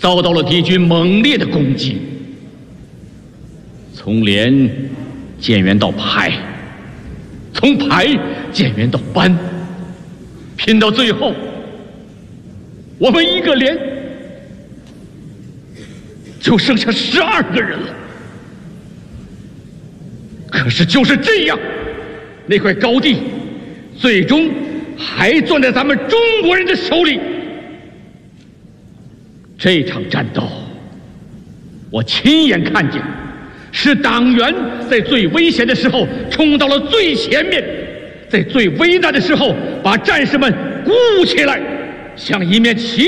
遭到了敌军猛烈的攻击，从连减员到排，从排减员到班，拼到最后，我们一个连就剩下12个人了。可是就是这样，那块高地最终还攥在咱们中国人的手里。这场战斗，我亲眼看见，是党员在最危险的时候冲到了最前面，在最危难的时候把战士们鼓舞起来，像一面旗